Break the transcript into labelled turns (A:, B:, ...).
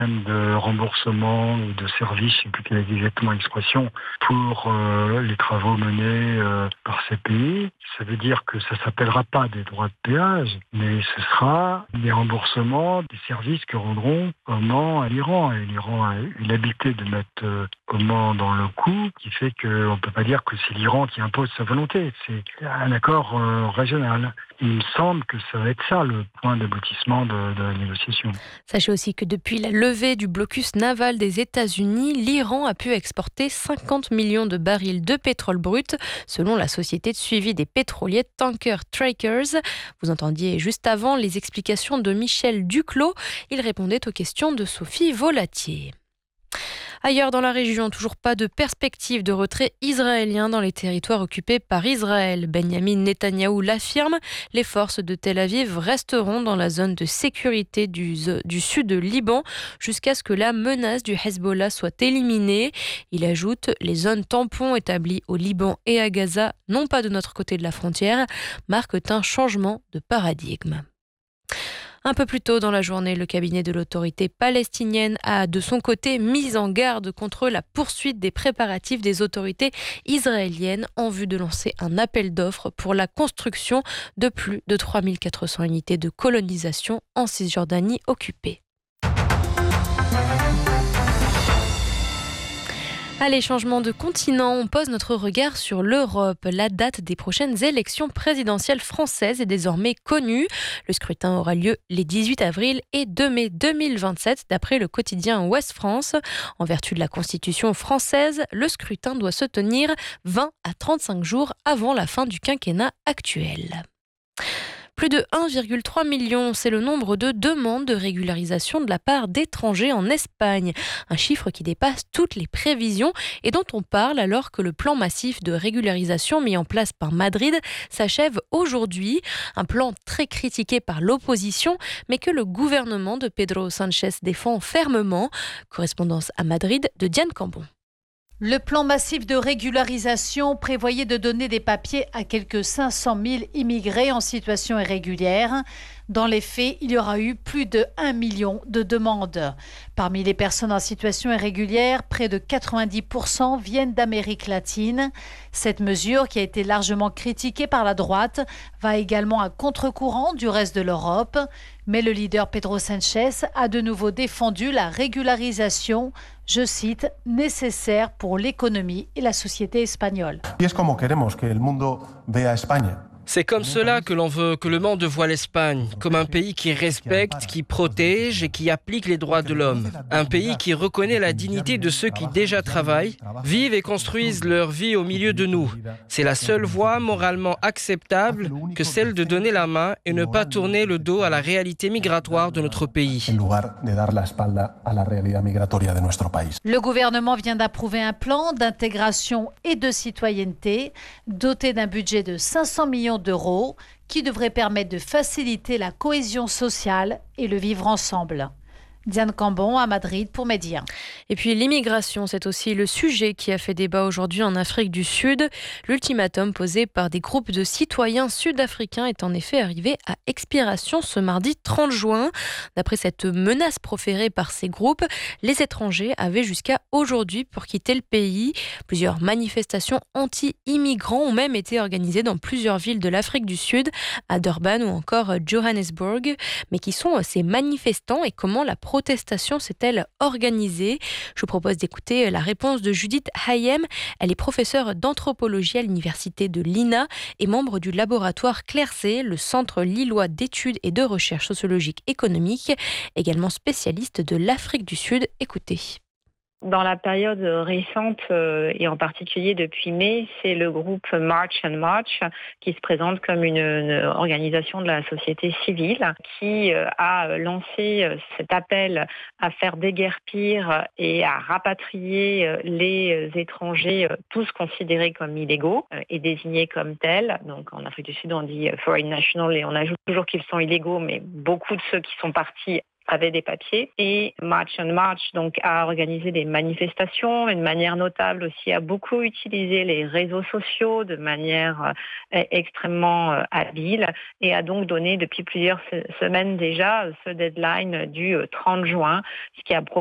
A: même de remboursement ou de service, je ne sais plus quelle est exactement l'expression, pour les travaux menés par ces pays. Ça veut dire que ça ne s'appellera pas des droits de péage, mais ce sera des remboursements des services que rendront Oman à l'Iran. Et l'Iran a eu l'habitude de mettre Oman dans le coup, qui fait qu'on ne peut pas dire que c'est l'Iran qui impose sa volonté. C'est un accord régional. Il me semble que ça va être ça le point d'aboutissement de la négociation.
B: Sachez aussi que depuis la levée du blocus naval des États-Unis, l'Iran a pu exporter 50 millions de barils de pétrole brut, selon la société de suivi des pétroliers Tanker Trackers. Vous entendiez juste avant les explications de Michel Duclos. Il répondait aux questions de Sophie Volatier. Ailleurs dans la région, toujours pas de perspective de retrait israélien dans les territoires occupés par Israël. Benjamin Netanyahou l'affirme, les forces de Tel Aviv resteront dans la zone de sécurité du sud de Liban jusqu'à ce que la menace du Hezbollah soit éliminée. Il ajoute, les zones tampons établies au Liban et à Gaza, non pas de notre côté de la frontière, marquent un changement de paradigme. Un peu plus tôt dans la journée, le cabinet de l'autorité palestinienne a de son côté mis en garde contre la poursuite des préparatifs des autorités israéliennes en vue de lancer un appel d'offres pour la construction de plus de 3400 unités de colonisation en Cisjordanie occupée. Allez, changement de continent, on pose notre regard sur l'Europe. La date des prochaines élections présidentielles françaises est désormais connue. Le scrutin aura lieu les 18 avril et 2 mai 2027, d'après le quotidien Ouest France. En vertu de la Constitution française, le scrutin doit se tenir 20 à 35 jours avant la fin du quinquennat actuel. Plus de 1,3 million, c'est le nombre de demandes de régularisation de la part d'étrangers en Espagne. Un chiffre qui dépasse toutes les prévisions et dont on parle alors que le plan massif de régularisation mis en place par Madrid s'achève aujourd'hui. Un plan très critiqué par l'opposition, mais que le gouvernement de Pedro Sánchez défend fermement. Correspondance à Madrid de Diane Cambon.
C: Le plan massif de régularisation prévoyait de donner des papiers à quelques 500 000 immigrés en situation irrégulière. Dans les faits, il y aura eu plus de 1 million de demandes. Parmi les personnes en situation irrégulière, près de 90% viennent d'Amérique latine. Cette mesure, qui a été largement critiquée par la droite, va également à contre-courant du reste de l'Europe. Mais le leader Pedro Sánchez a de nouveau défendu la régularisation, je cite, nécessaire pour l'économie et la société espagnole.
D: C'est comme cela que l'on veut que le monde voie l'Espagne, comme un pays qui respecte, qui protège et qui applique les droits de l'homme. Un pays qui reconnaît la dignité de ceux qui déjà travaillent, vivent et construisent leur vie au milieu de nous. C'est la seule voie moralement acceptable que celle de donner la main et ne pas tourner le dos à la réalité migratoire de notre pays.
C: Le gouvernement vient d'approuver un plan d'intégration et de citoyenneté doté d'un budget de 500 millions d'euros qui devrait permettre de faciliter la cohésion sociale et le vivre ensemble. Diane Cambon à Madrid pour Média.
B: Et puis l'immigration, c'est aussi le sujet qui a fait débat aujourd'hui en Afrique du Sud. L'ultimatum posé par des groupes de citoyens sud-africains est en effet arrivé à expiration ce mardi 30 juin. D'après cette menace proférée par ces groupes, les étrangers avaient jusqu'à aujourd'hui pour quitter le pays. Plusieurs manifestations anti-immigrants ont même été organisées dans plusieurs villes de l'Afrique du Sud, à Durban ou encore Johannesburg. Mais qui sont ces manifestants et comment la protestation s'est-elle organisée? Je vous propose d'écouter la réponse de Judith Hayem. Elle est professeure d'anthropologie à l'université de l'INA et membre du laboratoire CLERC, le centre lillois d'études et de recherche sociologique économique, également spécialiste de l'Afrique du Sud. Écoutez.
E: Dans la période récente, et en particulier depuis mai, c'est le groupe March and March qui se présente comme une organisation de la société civile qui a lancé cet appel à faire déguerpir et à rapatrier les étrangers, tous considérés comme illégaux et désignés comme tels. Donc en Afrique du Sud, on dit foreign national et on ajoute toujours qu'ils sont illégaux, mais beaucoup de ceux qui sont partis avaient des papiers. Et March on March donc a organisé des manifestations. Une manière notable aussi, a beaucoup utilisé les réseaux sociaux de manière extrêmement habile et a donc donné depuis plusieurs semaines déjà ce deadline du 30 juin, ce qui a